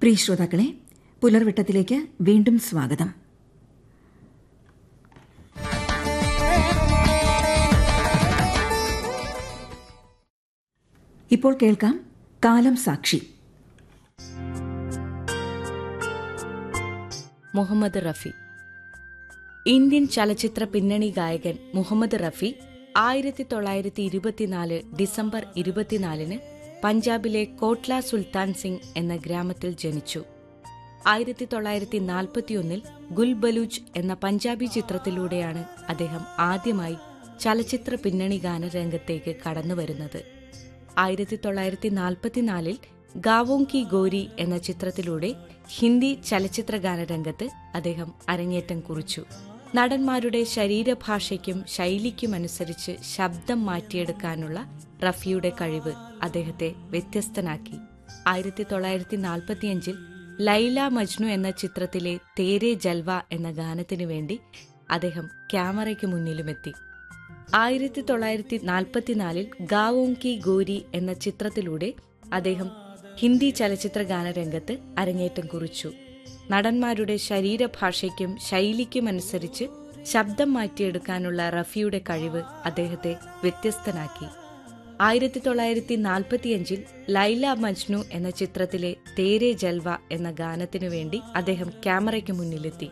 പ്രിയ ശ്രോതാക്കളെ, പുലർവെട്ടത്തിലേക്ക് വീണ്ടും സ്വാഗതം. ഇപ്പോൾ കേൾക്കാം കാലം സാക്ഷി. മുഹമ്മദ് റഫി. ഇന്ത്യൻ ചലച്ചിത്ര പിന്നണി ഗായകൻ മുഹമ്മദ് റഫി 1924 ഡിസംബർ 24 പഞ്ചാബിലെ കോട്ട്ല സുൽത്താൻ സിംഗ് എന്ന ഗ്രാമത്തിൽ ജനിച്ചു. 1941 ഗുൽ ബലൂച്ച് എന്ന പഞ്ചാബി ചിത്രത്തിലൂടെയാണ് അദ്ദേഹം ആദ്യമായി ചലച്ചിത്ര പിന്നണി ഗാനരംഗത്തേക്ക് കടന്നുവരുന്നത്. 1944 ഗാവോം കി ഗോരി എന്ന ചിത്രത്തിലൂടെ ഹിന്ദി ചലച്ചിത്ര ഗാനരംഗത്ത് അദ്ദേഹം അരങ്ങേറ്റം കുറിച്ചു. നടന്മാരുടെ ശരീരഭാഷയ്ക്കും ശൈലിക്കുമനുസരിച്ച് ശബ്ദം മാറ്റിയെടുക്കാനുള്ള റഫിയുടെ കഴിവ് അദ്ദേഹത്തെ വ്യത്യസ്തനാക്കി. 1945 ലൈല മജ്നു എന്ന ചിത്രത്തിലെ തേരെ ജൽവ എന്ന ഗാനത്തിനു വേണ്ടി അദ്ദേഹം ക്യാമറയ്ക്ക് മുന്നിലുമെത്തി. 1944 ഗാവോം കി ഗോരി എന്ന ചിത്രത്തിലൂടെ അദ്ദേഹം ഹിന്ദി ചലച്ചിത്ര ഗാനരംഗത്ത് അരങ്ങേറ്റം കുറിച്ചു. നടന്മാരുടെ ശരീരഭാഷയ്ക്കും ശൈലിക്കുമനുസരിച്ച് ശബ്ദം മാറ്റിയെടുക്കാനുള്ള റഫിയുടെ കഴിവ് അദ്ദേഹത്തെ വ്യത്യസ്തനാക്കി. 1945 ലൈല മജ്നു എന്ന ചിത്രത്തിലെ തേരെ ജൽവ എന്ന ഗാനത്തിനു വേണ്ടി അദ്ദേഹം ക്യാമറയ്ക്ക് മുന്നിലെത്തി.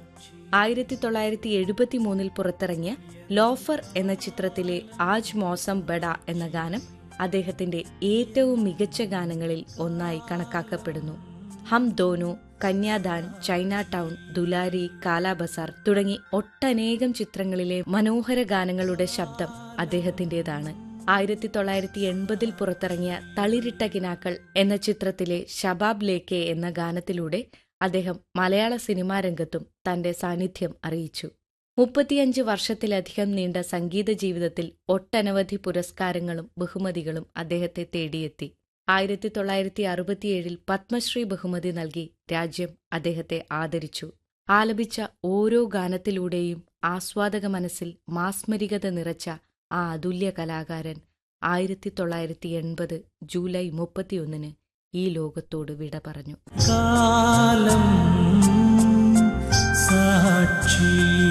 1973 പുറത്തിറങ്ങിയ ലോഫർ എന്ന ചിത്രത്തിലെ ആജ് മൗസം ബഡ എന്ന ഗാനം അദ്ദേഹത്തിന്റെ ഏറ്റവും മികച്ച ഗാനങ്ങളിൽ ഒന്നായി കണക്കാക്കപ്പെടുന്നു. ഹം ദോനോ, കന്യാദാൻ, ചൈന ടൗൺ, ദുലാരി, കാലാബസാർ തുടങ്ങി ഒട്ടനേകം ചിത്രങ്ങളിലെ മനോഹര ഗാനങ്ങളുടെ ശബ്ദം അദ്ദേഹത്തിന്റേതാണ്. 1980 പുറത്തിറങ്ങിയ തളിരിട്ട കിനാക്കൾ എന്ന ചിത്രത്തിലെ ഷബാബ് ലേക്കെ എന്ന ഗാനത്തിലൂടെ അദ്ദേഹം മലയാള സിനിമാ രംഗത്തും തന്റെ സാന്നിധ്യം അറിയിച്ചു. 35 വർഷത്തിലധികം നീണ്ട സംഗീത ജീവിതത്തിൽ ഒട്ടനവധി പുരസ്കാരങ്ങളും ബഹുമതികളും അദ്ദേഹത്തെ തേടിയെത്തി. 1967 പത്മശ്രീ ബഹുമതി നൽകി രാജ്യം അദ്ദേഹത്തെ ആദരിച്ചു. ആലപിച്ച ഓരോ ഗാനത്തിലൂടെയും ആസ്വാദക മനസ്സിൽ മാസ്മരികത നിറച്ച ആ അതുല്യ കലാകാരൻ 1980 ജൂലൈ 31 ഈ ലോകത്തോട് വിട പറഞ്ഞു.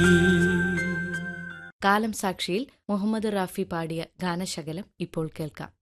കാലം സാക്ഷിയിൽ മുഹമ്മദ് റാഫി പാടിയ ഗാനശകലം ഇപ്പോൾ കേൾക്കാം.